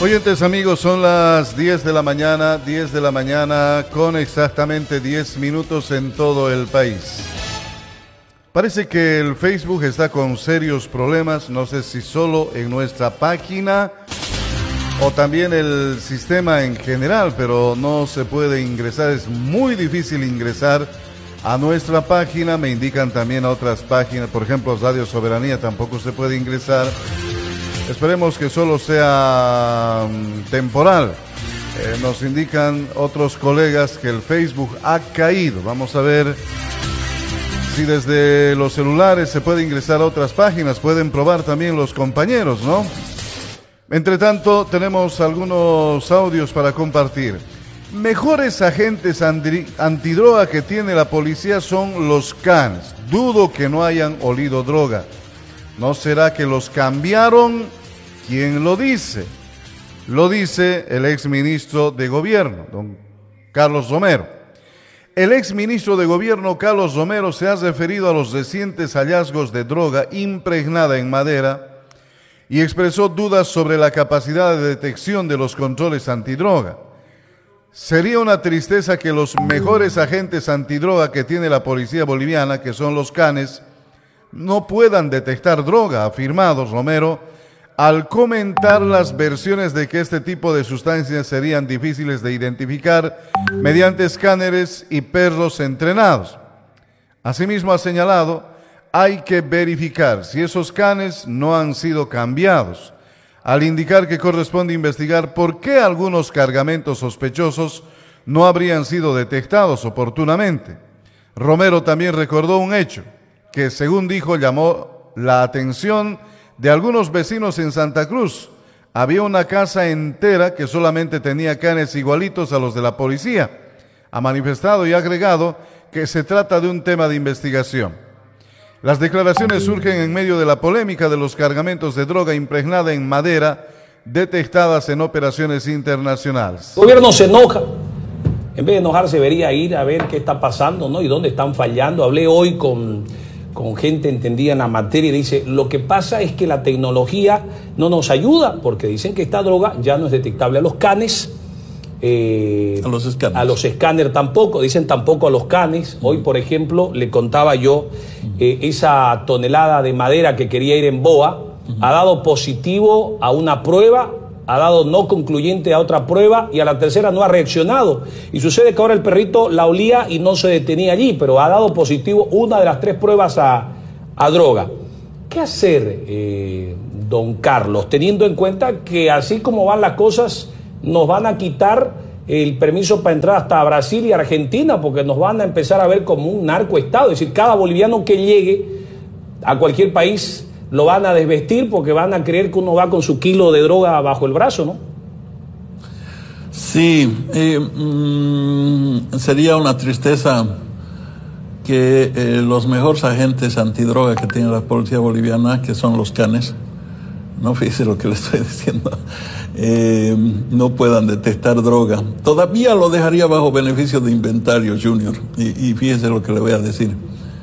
Oyentes amigos, son las 10 de la mañana con exactamente 10 minutos en todo el país. Parece que el Facebook está con serios problemas, no sé si solo en nuestra página o también el sistema en general, pero no se puede ingresar, es muy difícil ingresar a nuestra página. Me indican también a otras páginas, por ejemplo Radio Soberanía tampoco se puede ingresar. Esperemos que solo sea temporal. Nos indican otros colegas que el Facebook ha caído. Vamos a ver si desde los celulares se puede ingresar a otras páginas. Pueden probar también los compañeros, ¿no? Entre tanto, tenemos algunos audios para compartir. Mejores agentes antidroga que tiene la policía son los canes. Dudo que no hayan olido droga. ¿No será que los cambiaron? ¿Quién lo dice? Lo dice el exministro de Gobierno, don Carlos Romero. El exministro de Gobierno, Carlos Romero, se ha referido a los recientes hallazgos de droga impregnada en madera y expresó dudas sobre la capacidad de detección de los controles antidroga. Sería una tristeza que los mejores agentes antidroga que tiene la policía boliviana, que son los canes, no puedan detectar droga, ha afirmado Romero, al comentar las versiones de que este tipo de sustancias serían difíciles de identificar mediante escáneres y perros entrenados. Asimismo ha señalado, hay que verificar si esos canes no han sido cambiados, al indicar que corresponde investigar por qué algunos cargamentos sospechosos no habrían sido detectados oportunamente. Romero también recordó un hecho que, según dijo, llamó la atención de algunos vecinos en Santa Cruz. Había una casa entera que solamente tenía canes igualitos a los de la policía. Ha manifestado y agregado que se trata de un tema de investigación. Las declaraciones surgen en medio de la polémica de los cargamentos de droga impregnada en madera detectadas en operaciones internacionales. El gobierno se enoja. En vez de enojarse, debería ir a ver qué está pasando, ¿no? Y dónde están fallando. Hablé hoy con gente entendida en la materia y dice, lo que pasa es que la tecnología no nos ayuda, porque dicen que esta droga ya no es detectable a los canes, a los escáneres tampoco, dicen tampoco a los canes. Hoy, por ejemplo, le contaba yo, esa tonelada de madera que quería ir en BOA, ha dado positivo a una prueba, ha dado no concluyente a otra prueba y a la tercera no ha reaccionado. Y sucede que ahora el perrito la olía y no se detenía allí, pero ha dado positivo una de las 3 pruebas a droga. ¿Qué hacer, don Carlos, teniendo en cuenta que así como van las cosas, nos van a quitar el permiso para entrar hasta Brasil y Argentina, porque nos van a empezar a ver como un narcoestado? Es decir, cada boliviano que llegue a cualquier país lo van a desvestir porque van a creer que uno va con su kilo de droga bajo el brazo, ¿no? Sí, sería una tristeza que los mejores agentes antidroga que tiene la policía boliviana, que son los canes, no fíjese lo que le estoy diciendo, no puedan detectar droga. Todavía lo dejaría bajo beneficio de inventario, Junior, y fíjese lo que le voy a decir.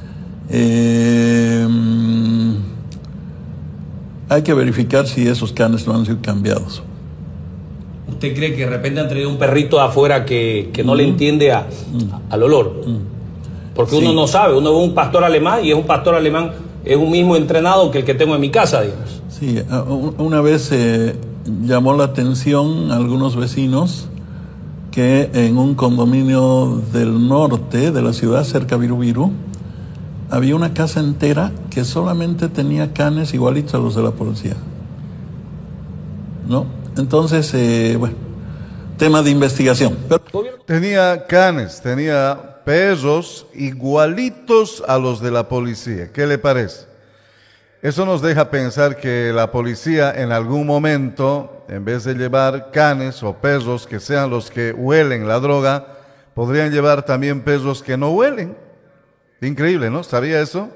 Hay que verificar si esos canes no han sido cambiados. ¿Usted cree que de repente han traído un perrito de afuera que no le entiende al olor? Porque uno no sabe, uno ve un pastor alemán y es un pastor alemán, es un mismo entrenado que el que tengo en mi casa, digamos. Sí, una vez llamó la atención a algunos vecinos que en un condominio del norte de la ciudad, cerca de Virubiru, había una casa entera que solamente tenía canes igualitos a los de la policía, ¿no? Entonces, bueno, tema de investigación. Pero tenía canes, tenía perros igualitos a los de la policía. ¿Qué le parece? Eso nos deja pensar que la policía en algún momento, en vez de llevar canes o perros que sean los que huelen la droga, podrían llevar también perros que no huelen. Increíble, ¿no? ¿Sabía eso?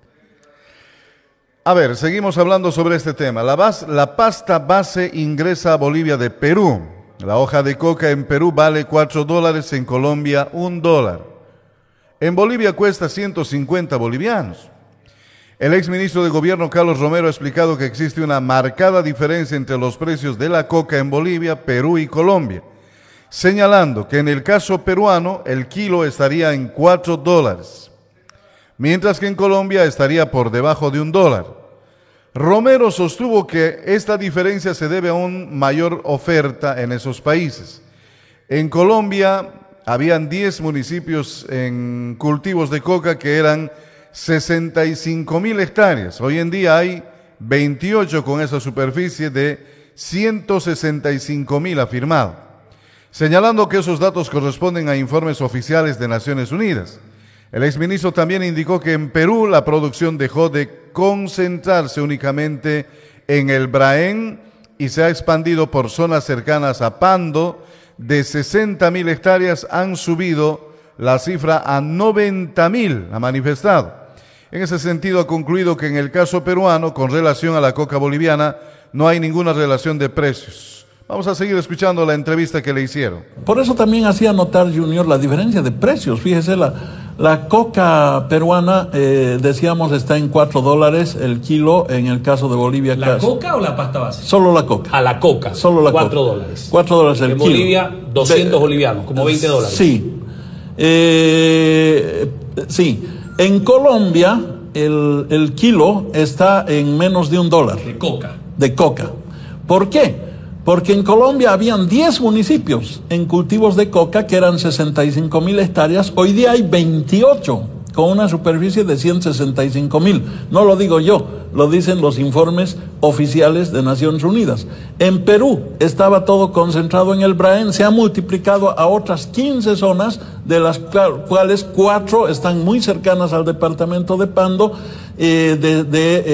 A ver, seguimos hablando sobre este tema. La pasta base ingresa a Bolivia de Perú. La hoja de coca en Perú vale $4, en Colombia $1. En Bolivia cuesta 150 bolivianos. El exministro de Gobierno Carlos Romero ha explicado que existe una marcada diferencia entre los precios de la coca en Bolivia, Perú y Colombia, señalando que en el caso peruano el kilo estaría en $4, mientras que en Colombia estaría por debajo de $1. Romero sostuvo que esta diferencia se debe a una mayor oferta en esos países. En Colombia habían 10 municipios en cultivos de coca que eran 65.000 hectáreas. Hoy en día hay 28 con esa superficie de 165.000 afirmado, señalando que esos datos corresponden a informes oficiales de Naciones Unidas. El exministro también indicó que en Perú la producción dejó de concentrarse únicamente en el Braén y se ha expandido por zonas cercanas a Pando. De 60.000 hectáreas han subido la cifra a 90.000, ha manifestado. En ese sentido ha concluido que en el caso peruano, con relación a la coca boliviana, no hay ninguna relación de precios. Vamos a seguir escuchando la entrevista que le hicieron. Por eso también hacía notar, Junior, la diferencia de precios. Fíjese, la coca peruana, decíamos, está en $4 el kilo, en el caso de Bolivia. ¿La coca o la pasta base? Solo la coca. A la coca. Solo la $4. coca. $4 el kilo. En Bolivia, 200 bolivianos, como $20. Sí. Sí. En Colombia, el kilo está en menos de $1. De coca. De coca. ¿Por qué? Porque en Colombia habían 10 municipios en cultivos de coca que eran 65.000 hectáreas. Hoy día hay 28 con una superficie de 165.000. No lo digo yo, lo dicen los informes oficiales de Naciones Unidas. En Perú estaba todo concentrado en el Braén, se ha multiplicado a otras 15 zonas, de las cuales 4 están muy cercanas al departamento de Pando. De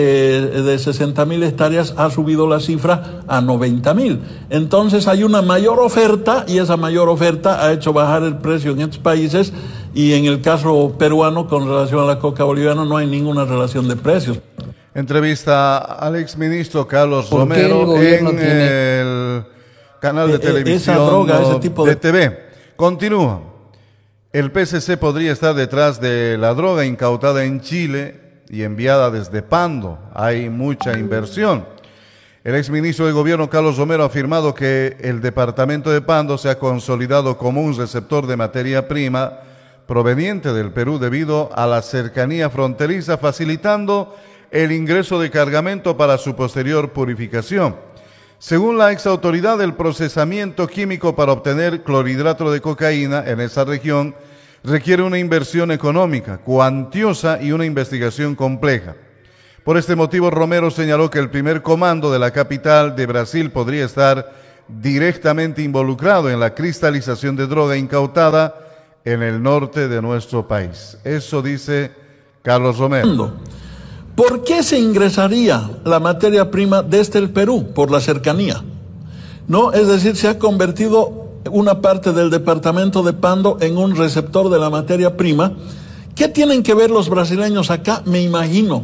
60.000 hectáreas ha subido la cifra a 90.000. Entonces hay una mayor oferta y esa mayor oferta ha hecho bajar el precio en estos países, y en el caso peruano, con relación a la coca boliviana, no hay ninguna relación de precios. Entrevista al exministro Carlos Romero en el canal de televisión esa droga, ese tipo de TV. Continúa. El PCC podría estar detrás de la droga incautada en Chile y enviada desde Pando. Hay mucha inversión. El exministro de Gobierno Carlos Romero ha afirmado que el departamento de Pando se ha consolidado como un receptor de materia prima proveniente del Perú debido a la cercanía fronteriza, facilitando el ingreso de cargamento para su posterior purificación. Según la exautoridad, el procesamiento químico para obtener clorhidrato de cocaína en esa región requiere una inversión económica cuantiosa y una investigación compleja. Por este motivo, Romero señaló que el primer comando de la capital de Brasil podría estar directamente involucrado en la cristalización de droga incautada en el norte de nuestro país. Eso dice Carlos Romero. ¿Por qué se ingresaría la materia prima desde el Perú? Por la cercanía, ¿no? Es decir, se ha convertido una parte del departamento de Pando en un receptor de la materia prima. ¿Qué tienen que ver los brasileños acá? Me imagino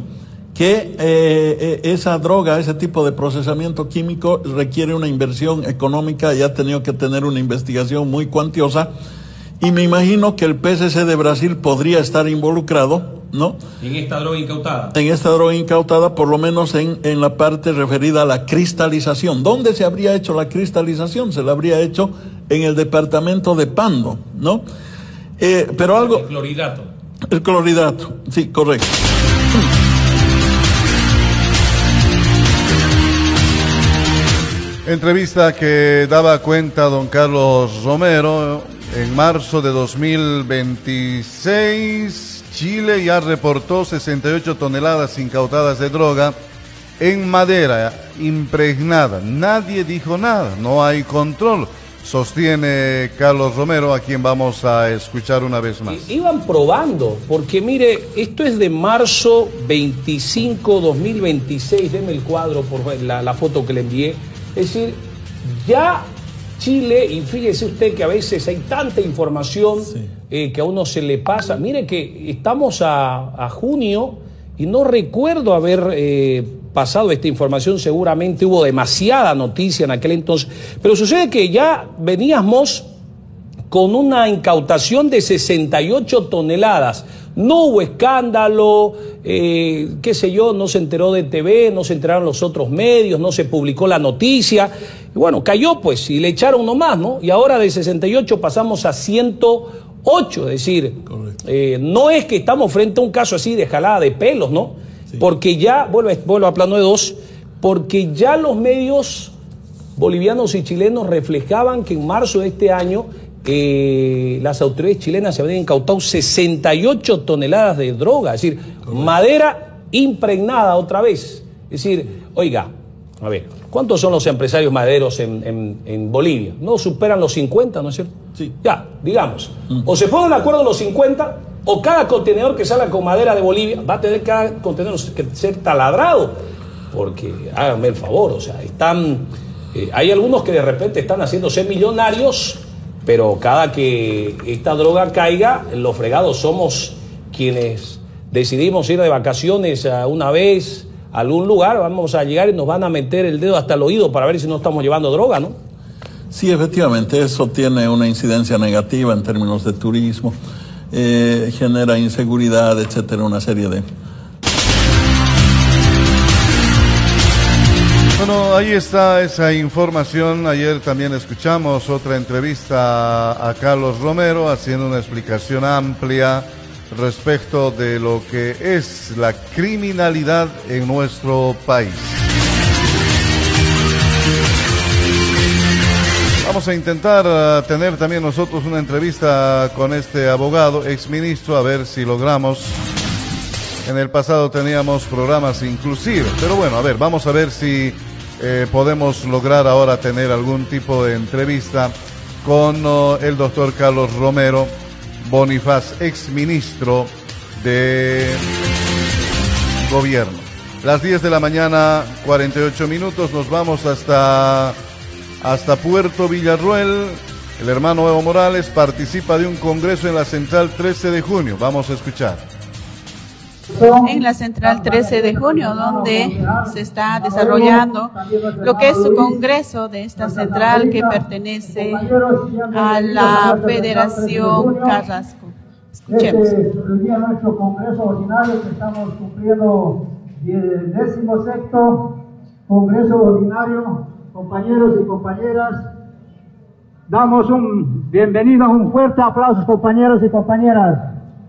que esa droga, ese tipo de procesamiento químico requiere una inversión económica y ha tenido que tener una investigación muy cuantiosa. Y me imagino que el PCC de Brasil podría estar involucrado, ¿no? En esta droga incautada. En esta droga incautada, por lo menos en la parte referida a la cristalización. ¿Dónde se habría hecho la cristalización? Se la habría hecho en el departamento de Pando, ¿no? Pero algo... El clorhidrato. El clorhidrato, sí, correcto. Entrevista que daba cuenta don Carlos Romero. En marzo de 2026, Chile ya reportó 68 toneladas incautadas de droga en madera impregnada. Nadie dijo nada, no hay control, sostiene Carlos Romero, a quien vamos a escuchar una vez más. Iban probando, porque mire, esto es de marzo 25, 2026, deme el cuadro, por la foto que le envié. Es decir, ya Chile, y fíjese usted que a veces hay tanta información que a uno se le pasa. Mire que estamos a junio y no recuerdo haber pasado esta información. Seguramente hubo demasiada noticia en aquel entonces, pero sucede que ya veníamos con una incautación de 68 toneladas. no hubo escándalo, qué sé yo, no se enteró de TV, no se enteraron los otros medios, no se publicó la noticia. Y bueno, cayó pues y le echaron nomás, ¿no? Y ahora de 68 pasamos a 108, es decir, no es que estamos frente a un caso así de jalada de pelos, ¿no? Sí. Porque ya, vuelvo a plano de dos, porque ya los medios bolivianos y chilenos reflejaban que en marzo de este año las autoridades chilenas se habían incautado 68 toneladas de droga, es decir, madera impregnada otra vez. Es decir, oiga, a ver, ¿cuántos son los empresarios madereros en Bolivia? ¿No superan los 50, no es cierto? Sí. Ya, digamos, o se ponen de acuerdo los 50, o cada contenedor que salga con madera de Bolivia va a tener cada contenedor que ser taladrado, porque háganme el favor, o sea, hay algunos que de repente están haciéndose millonarios, pero cada que esta droga caiga, los fregados somos quienes decidimos ir de vacaciones una vez a algún lugar, vamos a llegar y nos van a meter el dedo hasta el oído para ver si no estamos llevando droga, ¿no? Sí, efectivamente, eso tiene una incidencia negativa en términos de turismo, genera inseguridad, etcétera, una serie de... Bueno, ahí está esa información. Ayer también escuchamos otra entrevista a Carlos Romero haciendo una explicación amplia respecto de lo que es la criminalidad en nuestro país. Vamos a intentar tener también nosotros una entrevista con este abogado, exministro, a ver si logramos. En el pasado teníamos programas inclusivos, pero bueno, a ver, vamos a ver si podemos lograr ahora tener algún tipo de entrevista con el doctor Carlos Romero Bonifaz, exministro de Gobierno. Las 10 de la mañana, 48 minutos, nos vamos hasta Puerto Villarroel. El hermano Evo Morales participa de un congreso en la Central 13 de junio. Vamos a escuchar. En la Central 13 de junio, donde se está desarrollando lo que es su congreso de esta central que pertenece a la Federación Carrasco. Escuchemos. El día de nuestro congreso ordinario, que estamos cumpliendo el 16º congreso ordinario, compañeros y compañeras, damos un bienvenido, un fuerte aplauso, compañeros y compañeras.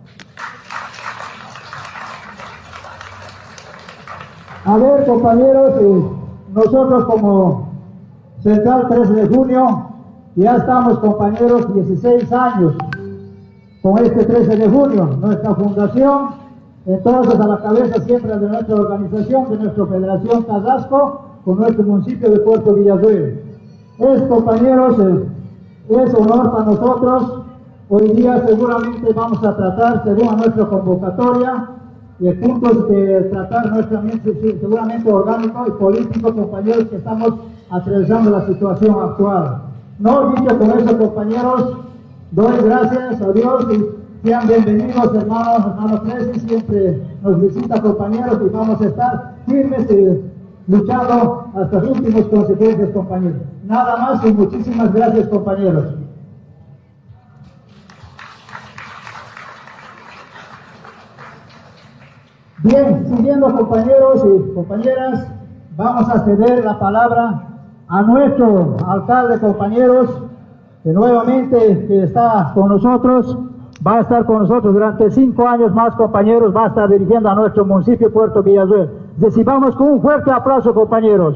A ver, compañeros, nosotros como Central 13 de junio, ya estamos, compañeros, 16 años con este 13 de junio, nuestra fundación, entonces a la cabeza siempre de nuestra organización, de nuestra Federación Carrasco, con nuestro municipio de Puerto Villarroel. Compañeros, es honor para nosotros. Hoy día seguramente vamos a tratar, según a nuestra convocatoria, y puntos de tratar seguramente orgánico y político, compañeros, que estamos atravesando la situación actual. No dicho con eso, compañeros, doy gracias a Dios y sean bienvenidos, hermanos 13, siempre nos visita, compañeros, y vamos a estar firmes y luchando hasta las últimas consecuencias, compañeros. Nada más y muchísimas gracias, compañeros. Bien, siguiendo, compañeros y compañeras, vamos a ceder la palabra a nuestro alcalde, compañeros, que nuevamente que está con nosotros, va a estar con nosotros durante 5 años más, compañeros, va a estar dirigiendo a nuestro municipio Puerto Villarroel. Recibamos con un fuerte aplauso, compañeros.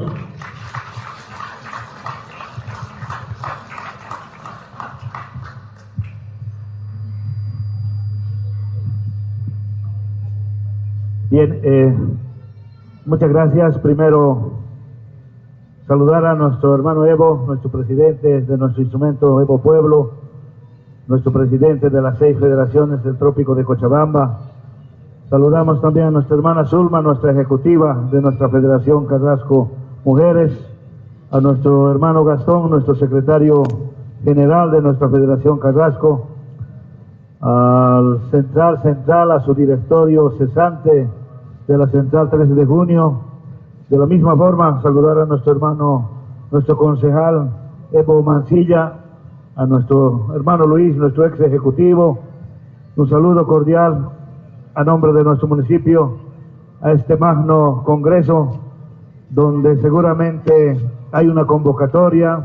Bien, muchas gracias. Primero, saludar a nuestro hermano Evo, nuestro presidente de nuestro instrumento Evo Pueblo, nuestro presidente de las 6 federaciones del Trópico de Cochabamba. Saludamos también a nuestra hermana Zulma, nuestra ejecutiva de nuestra Federación Carrasco Mujeres, a nuestro hermano Gastón, nuestro secretario general de nuestra Federación Carrasco, al central, a su directorio cesante de la Central 13 de junio. De la misma forma, saludar a nuestro hermano, nuestro concejal Evo Mancilla, a nuestro hermano Luis, nuestro ex ejecutivo. Un saludo cordial a nombre de nuestro municipio a este magno congreso, donde seguramente hay una convocatoria,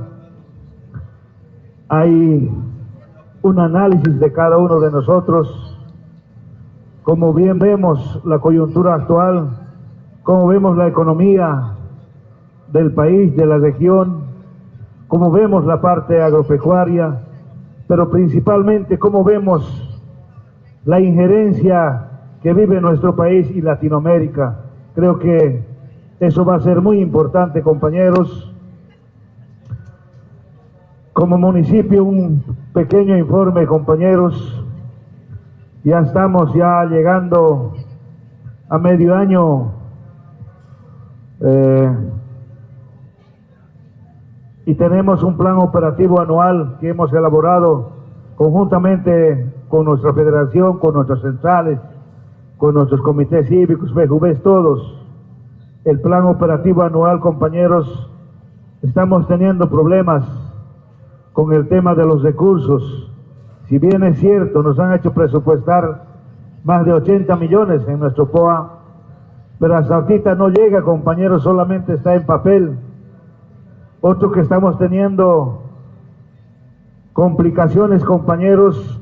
hay un análisis de cada uno de nosotros, como bien vemos la coyuntura actual, como vemos la economía del país, de la región, como vemos la parte agropecuaria, pero principalmente como vemos la injerencia que vive nuestro país y Latinoamérica. Creo que eso va a ser muy importante, compañeros. Como municipio, un pequeño informe, compañeros. Ya estamos llegando a medio año y tenemos un plan operativo anual que hemos elaborado conjuntamente con nuestra federación, con nuestras centrales, con nuestros comités cívicos, FEJUVES, todos. El plan operativo anual, compañeros, estamos teniendo problemas con el tema de los recursos. Si bien es cierto, nos han hecho presupuestar más de 80 millones en nuestro POA, pero hasta ahorita no llega, compañeros, solamente está en papel. Otro que estamos teniendo complicaciones, compañeros,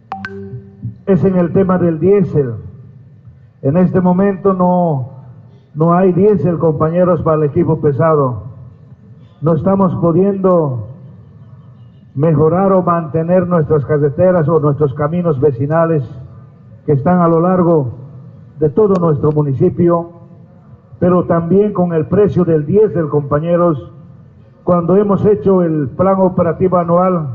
es en el tema del diésel. En este momento no hay diésel, compañeros, para el equipo pesado. No estamos pudiendo mejorar o mantener nuestras carreteras o nuestros caminos vecinales que están a lo largo de todo nuestro municipio, pero también con el precio del diésel, compañeros. Cuando hemos hecho el plan operativo anual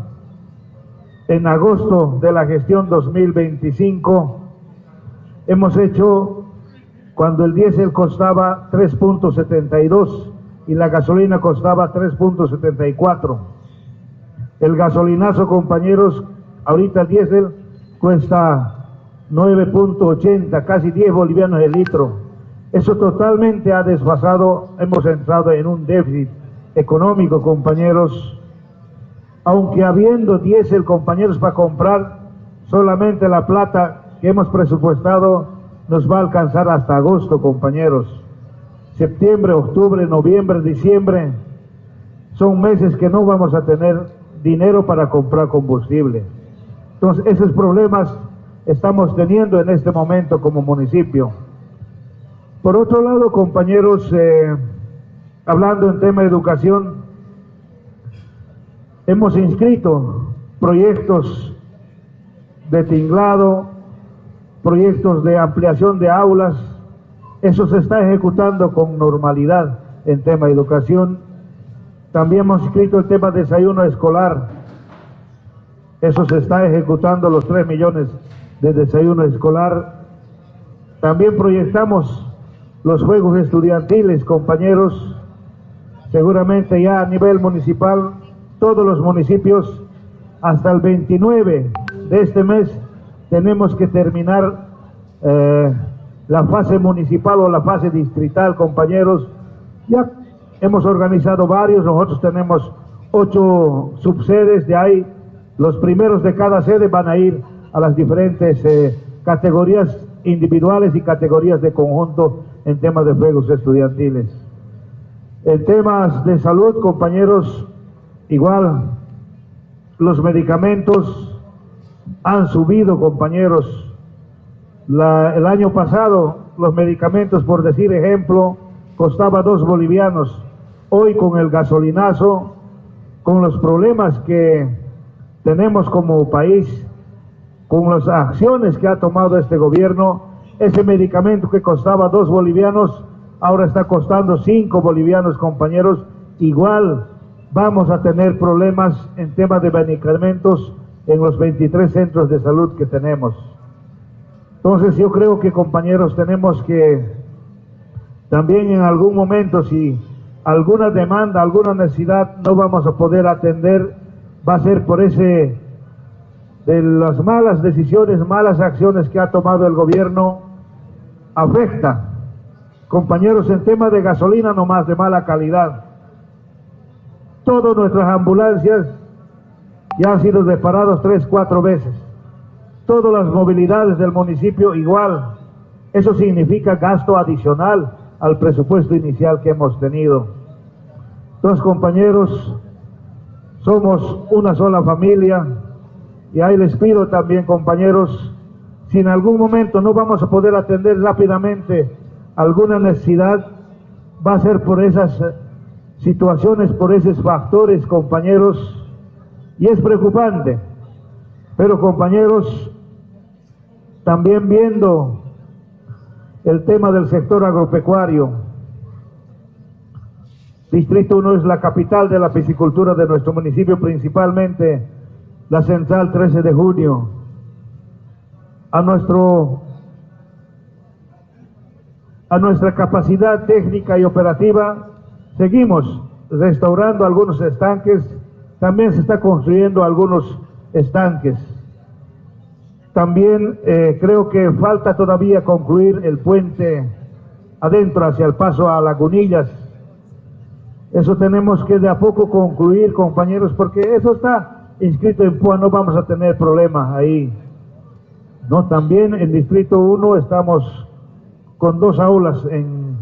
en agosto de la gestión 2025, hemos hecho cuando el diésel costaba 3.72 y la gasolina costaba 3.74. El gasolinazo, compañeros, ahorita el diésel cuesta 9.80, casi 10 bolivianos el litro. Eso totalmente ha desfasado, hemos entrado en un déficit económico, compañeros. Aunque habiendo diésel, compañeros, para comprar, solamente la plata que hemos presupuestado nos va a alcanzar hasta agosto, compañeros. Septiembre, octubre, noviembre, diciembre son meses que no vamos a tener dinero para comprar combustible. Entonces, esos problemas estamos teniendo en este momento como municipio. Por otro lado, compañeros, hablando en tema de educación, hemos inscrito proyectos de tinglado, proyectos de ampliación de aulas. Eso se está ejecutando con normalidad en tema de educación. También hemos inscrito el tema de desayuno escolar. Eso se está ejecutando, los 3 millones de desayuno escolar. También proyectamos los juegos estudiantiles, compañeros. Seguramente ya a nivel municipal, todos los municipios, hasta el 29 de este mes, tenemos que terminar la fase municipal o la fase distrital, compañeros. Ya hemos organizado varios, nosotros tenemos 8 subsedes, de ahí los primeros de cada sede van a ir a las diferentes categorías individuales y categorías de conjunto en temas de juegos estudiantiles. En temas de salud, compañeros, igual los medicamentos han subido, compañeros. El año pasado los medicamentos, por decir ejemplo, costaba 2 bolivianos. Hoy con el gasolinazo, con los problemas que tenemos como país, con las acciones que ha tomado este gobierno, ese medicamento que costaba 2 bolivianos, ahora está costando 5 bolivianos, compañeros. Igual vamos a tener problemas en temas de medicamentos en los 23 centros de salud que tenemos. Entonces yo creo que, compañeros, tenemos que también en algún momento, si alguna demanda, alguna necesidad no vamos a poder atender, va a ser por ese de las malas decisiones, malas acciones que ha tomado el gobierno. Afecta, compañeros, en tema de gasolina nomás de mala calidad. Todas nuestras ambulancias ya han sido reparadas 3, 4 veces. Todas las movilidades del municipio igual. Eso significa gasto adicional al presupuesto inicial que hemos tenido. Entonces, compañeros, somos una sola familia, y ahí les pido también, compañeros, si en algún momento no vamos a poder atender rápidamente alguna necesidad, va a ser por esas situaciones, por esos factores, compañeros, y es preocupante. Pero, compañeros, también viendo el tema del sector agropecuario, Distrito 1 es la capital de la piscicultura de nuestro municipio, principalmente la central 13 de junio. A nuestra capacidad técnica y operativa, seguimos restaurando algunos estanques, también se está construyendo algunos estanques. También creo que falta todavía concluir el puente adentro hacia el paso a Lagunillas. Eso tenemos que de a poco concluir, compañeros, porque eso está inscrito en PUA, no vamos a tener problemas ahí. No, también en Distrito 1 estamos con 2 aulas en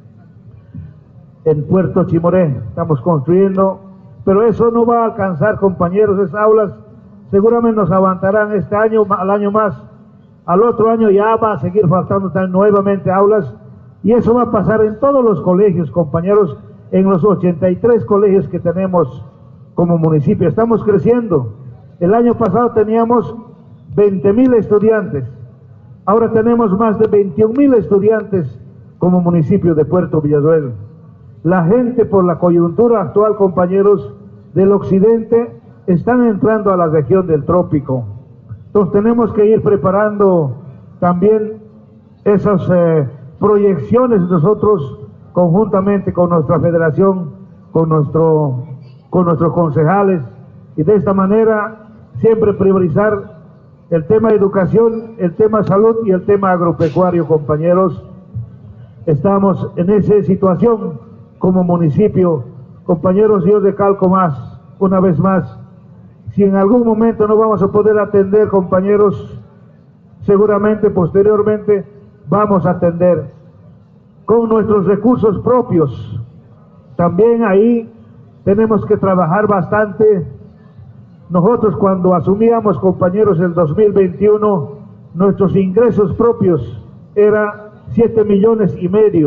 Puerto Chimoré, estamos construyendo, pero eso no va a alcanzar, compañeros. Esas aulas seguramente nos aguantarán este año, al año más, al otro año ya va a seguir faltando nuevamente aulas, y eso va a pasar en todos los colegios, compañeros, en los 83 colegios que tenemos como municipio. Estamos creciendo. El año pasado teníamos 20,000 estudiantes, ahora tenemos más de 21,000 estudiantes como municipio de Puerto Villasuel. La gente, por la coyuntura actual, compañeros, del occidente, están entrando a la región del trópico. Entonces tenemos que ir preparando también esas proyecciones nosotros, conjuntamente con nuestra federación, con nuestros concejales, y de esta manera siempre priorizar el tema de educación, el tema salud y el tema agropecuario, compañeros. Estamos en esa situación como municipio. Compañeros, yo recalco más, una vez más, si en algún momento no vamos a poder atender, compañeros, seguramente posteriormente vamos a atender con nuestros recursos propios. También ahí tenemos que trabajar bastante. Nosotros, cuando asumíamos, compañeros, el 2021, nuestros ingresos propios eran 7,5 millones.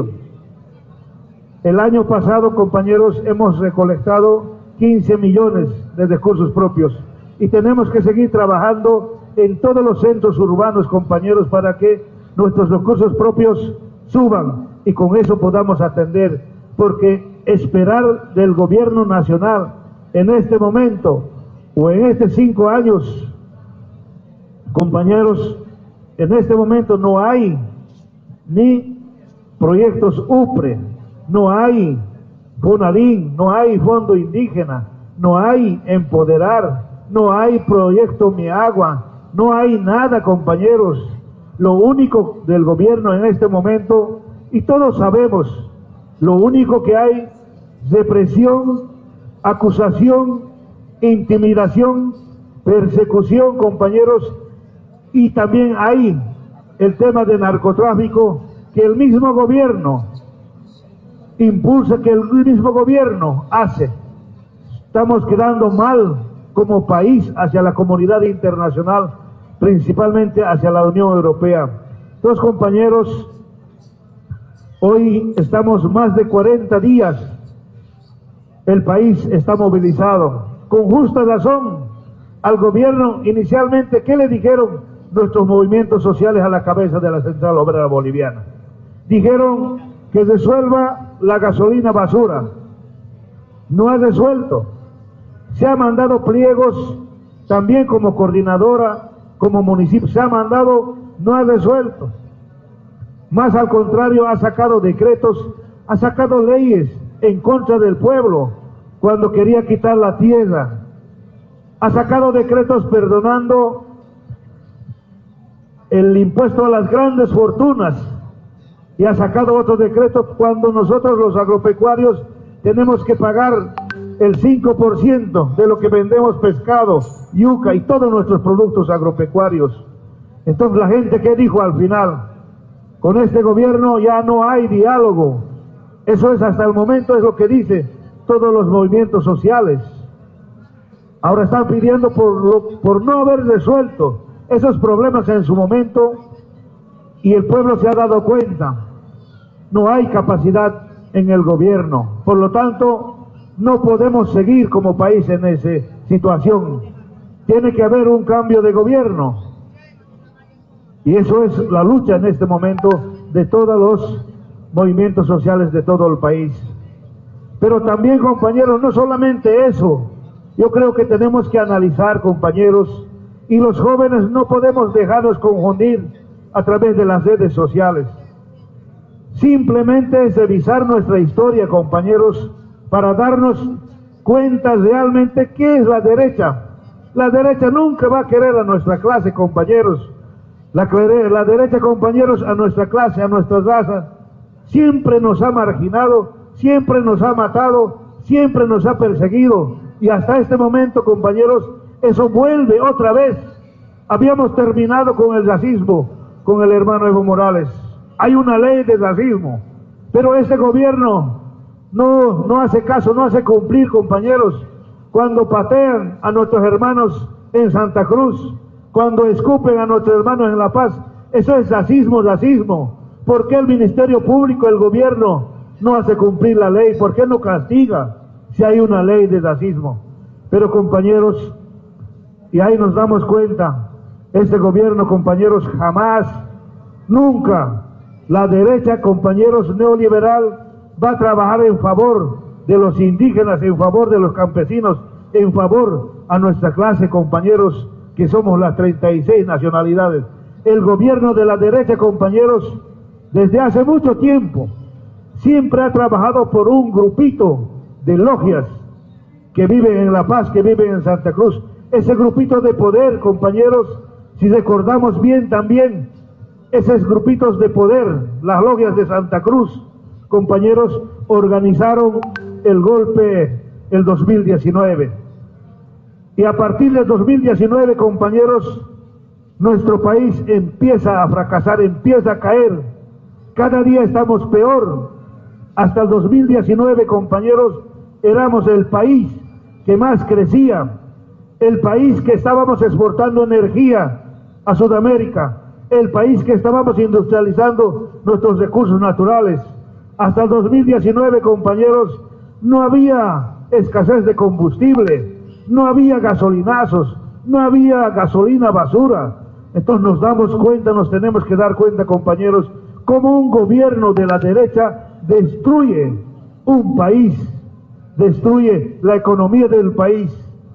El año pasado, compañeros, hemos recolectado 15 millones de recursos propios, y tenemos que seguir trabajando en todos los centros urbanos, compañeros, para que nuestros recursos propios suban y con eso podamos atender, porque esperar del gobierno nacional en este momento o en estos 5 años, compañeros, en este momento no hay ni proyectos UPRE, no hay FONADIN, no hay Fondo Indígena, no hay Empoderar, no hay Proyecto Mi Agua, no hay nada, compañeros. Lo único del gobierno en este momento, y todos sabemos, lo único que hay, represión, acusación, intimidación, persecución, compañeros, y también hay el tema de narcotráfico que el mismo gobierno impulsa, que el mismo gobierno hace. Estamos quedando mal como país hacia la comunidad internacional, principalmente hacia la Unión Europea. Entonces, compañeros, hoy estamos más de 40 días, el país está movilizado, con justa razón. Al gobierno inicialmente, ¿qué le dijeron nuestros movimientos sociales a la cabeza de la Central Obrera Boliviana? Dijeron que resuelva la gasolina basura. No ha resuelto. Se ha mandado pliegos también como coordinadora, como municipio, se ha mandado, no ha resuelto. Más al contrario, ha sacado decretos, ha sacado leyes en contra del pueblo cuando quería quitar la tierra. Ha sacado decretos perdonando el impuesto a las grandes fortunas, y ha sacado otro decreto cuando nosotros los agropecuarios tenemos que pagar el 5% de lo que vendemos: pescado, yuca y todos nuestros productos agropecuarios. Entonces, la gente, ¿qué dijo al final? Con este gobierno ya no hay diálogo. Eso es hasta el momento, es lo que dice todos los movimientos sociales. Ahora están pidiendo por no haber resuelto esos problemas en su momento, y el pueblo se ha dado cuenta. No hay capacidad en el gobierno. Por lo tanto, no podemos seguir como país en esa situación. Tiene que haber un cambio de gobierno. Y eso es la lucha en este momento de todos los movimientos sociales de todo el país. Pero también, compañeros, no solamente eso. Yo creo que tenemos que analizar, compañeros, y los jóvenes no podemos dejarnos confundir a través de las redes sociales. Simplemente es revisar nuestra historia, compañeros, para darnos cuenta realmente qué es la derecha. La derecha nunca va a querer a nuestra clase, compañeros. La derecha, compañeros, a nuestra clase, a nuestra raza, siempre nos ha marginado, siempre nos ha matado, siempre nos ha perseguido. Y hasta este momento, compañeros, eso vuelve otra vez. Habíamos terminado con el racismo, con el hermano Evo Morales. Hay una ley de racismo, pero este gobierno no hace caso, no hace cumplir, compañeros. Cuando patean a nuestros hermanos en Santa Cruz, cuando escupen a nuestros hermanos en La Paz, eso es racismo, racismo. ¿Por qué el Ministerio Público, el gobierno, no hace cumplir la ley? ¿Por qué no castiga si hay una ley de racismo? Pero, compañeros, y ahí nos damos cuenta, este gobierno, compañeros, jamás, nunca, la derecha, compañeros, neoliberal, va a trabajar en favor de los indígenas, en favor de los campesinos, en favor a nuestra clase, compañeros, que somos las 36 nacionalidades. El gobierno de la derecha, compañeros, desde hace mucho tiempo, siempre ha trabajado por un grupito de logias que viven en La Paz, que viven en Santa Cruz. Ese grupito de poder, compañeros, si recordamos bien también, esos grupitos de poder, las logias de Santa Cruz, compañeros, organizaron el golpe el 2019. Y a partir del 2019, compañeros, nuestro país empieza a fracasar, empieza a caer. Cada día estamos peor. Hasta el 2019, compañeros, éramos el país que más crecía, el país que estábamos exportando energía a Sudamérica, el país que estábamos industrializando nuestros recursos naturales. Hasta el 2019, compañeros, no había escasez de combustible, no había gasolinazos, no había gasolina basura. Entonces nos damos cuenta, nos tenemos que dar cuenta, compañeros, cómo un gobierno de la derecha destruye un país, destruye la economía del país,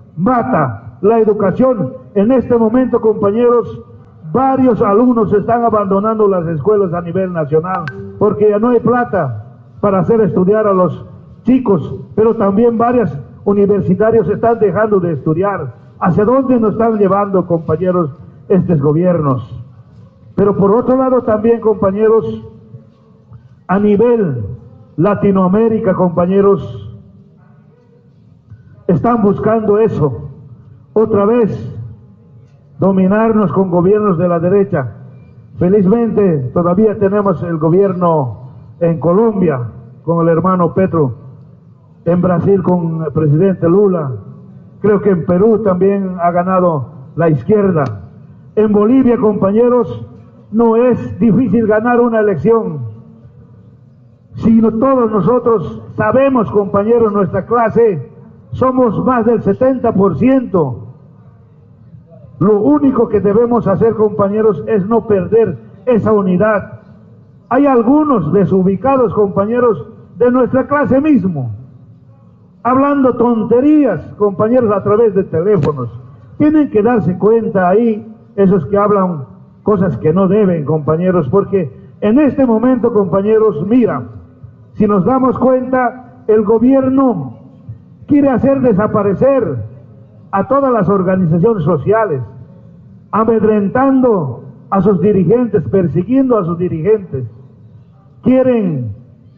mata la educación. En este momento, compañeros, varios alumnos están abandonando las escuelas a nivel nacional porque ya no hay plata para hacer estudiar a los chicos, pero también varios universitarios están dejando de estudiar. ¿Hacia dónde nos están llevando, compañeros, estos gobiernos? Pero por otro lado también, compañeros, a nivel Latinoamérica, compañeros, están buscando eso, otra vez, dominarnos con gobiernos de la derecha. Felizmente todavía tenemos el gobierno en Colombia con el hermano Petro, en Brasil con el presidente Lula, creo que en Perú también ha ganado la izquierda. En Bolivia, compañeros, no es difícil ganar una elección, sino todos nosotros sabemos, compañeros, nuestra clase, somos más del 70%. Lo único que debemos hacer, compañeros, es no perder esa unidad. Hay algunos desubicados, compañeros, de nuestra clase mismo, hablando tonterías, compañeros, a través de teléfonos. Tienen que darse cuenta ahí, esos que hablan cosas que no deben, compañeros, porque en este momento, compañeros, mira, si nos damos cuenta, el gobierno quiere hacer desaparecer a todas las organizaciones sociales, amedrentando a sus dirigentes, persiguiendo a sus dirigentes. Quieren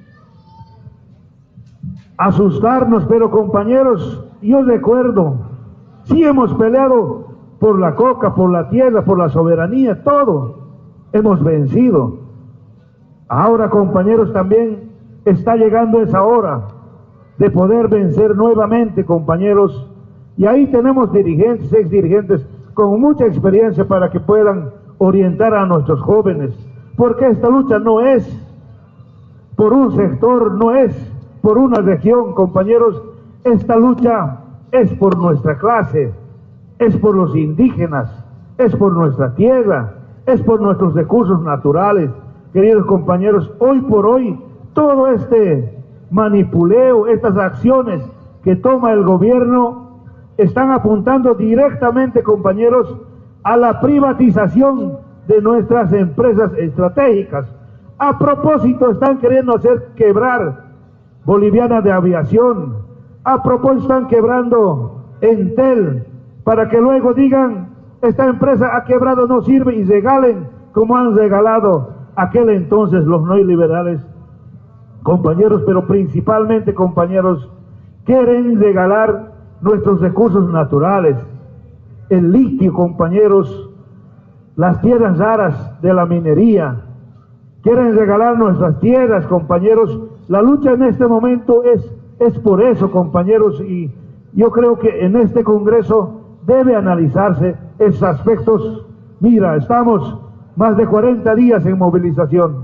asustarnos, pero, compañeros, yo recuerdo, sí hemos peleado por la coca, por la tierra, por la soberanía, todo hemos vencido. Ahora, compañeros, también está llegando esa hora de poder vencer nuevamente, compañeros, y ahí tenemos dirigentes, exdirigentes con mucha experiencia para que puedan orientar a nuestros jóvenes, porque esta lucha no es por un sector, no es por una región, compañeros, esta lucha es por nuestra clase, es por los indígenas, es por nuestra tierra, es por nuestros recursos naturales. Queridos compañeros, hoy por hoy, todo este manipuleo, estas acciones que toma el gobierno, están apuntando directamente, compañeros, a la privatización de nuestras empresas estratégicas. A propósito, están queriendo hacer quebrar Boliviana de Aviación. A propósito, están quebrando Entel, para que luego digan, esta empresa ha quebrado, no sirve, y regalen como han regalado aquel entonces los neoliberales. Compañeros, pero principalmente, compañeros, quieren regalar nuestros recursos naturales, el litio, compañeros, las tierras raras de la minería, quieren regalar nuestras tierras, compañeros. La lucha en este momento es por eso, compañeros, y yo creo que en este Congreso debe analizarse esos aspectos. Mira, estamos más de 40 días en movilización.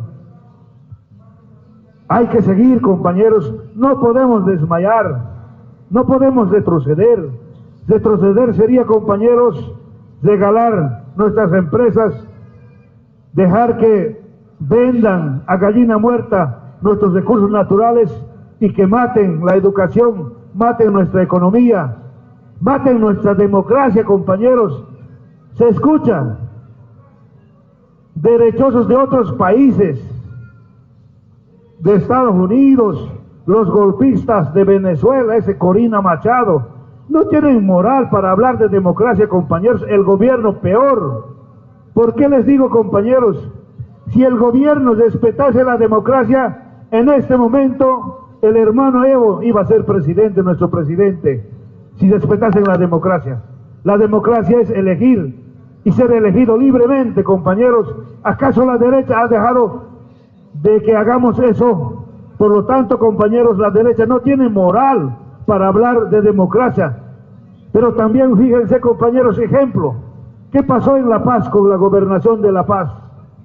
Hay que seguir, compañeros, no podemos desmayar, no podemos retroceder. Retroceder sería, compañeros, regalar nuestras empresas, dejar que vendan a gallina muerta nuestros recursos naturales y que maten la educación, maten nuestra economía, maten nuestra democracia, compañeros. Se escucha derechosos de otros países, de Estados Unidos, los golpistas de Venezuela, ese Corina Machado, no tienen moral para hablar de democracia, compañeros. El gobierno peor. ¿Por qué les digo, compañeros? Si el gobierno respetase la democracia, en este momento el hermano Evo iba a ser presidente, nuestro presidente, si respetasen la democracia. La democracia es elegir y ser elegido libremente, compañeros. ¿Acaso la derecha ha dejado de que hagamos eso? Por lo tanto, compañeros, la derecha no tiene moral para hablar de democracia. Pero también fíjense, compañeros, ejemplo, ¿qué pasó en La Paz con la gobernación de La Paz?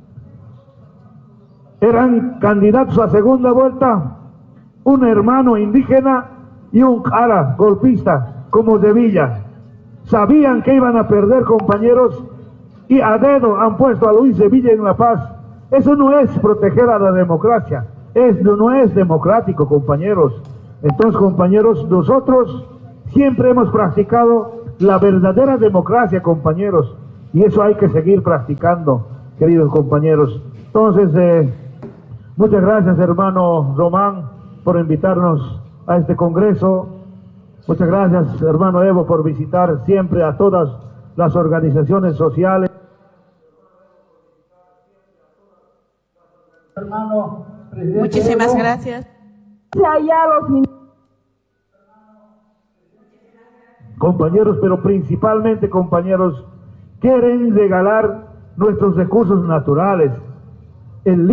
Eran candidatos a segunda vuelta un hermano indígena y un cara golpista como Sevilla. Sabían que iban a perder, compañeros, y a dedo han puesto a Luis Sevilla en La Paz. Eso no es proteger a la democracia, no es democrático, compañeros. Entonces, compañeros, nosotros siempre hemos practicado la verdadera democracia, compañeros, y eso hay que seguir practicando, queridos compañeros. Entonces, muchas gracias, hermano Román, por invitarnos a este congreso. Muchas gracias, hermano Evo, por visitar siempre a todas las organizaciones sociales. Muchísimas gracias. Compañeros, pero principalmente, compañeros, quieren regalar nuestros recursos naturales. El